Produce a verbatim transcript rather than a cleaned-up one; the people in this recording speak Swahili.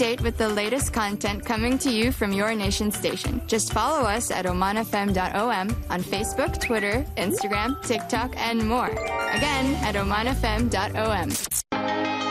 date with the latest content coming to you from your nation station. Just follow us at oman f m dot o m on Facebook, Twitter, Instagram, TikTok, and more. Again, at oman f m dot o m.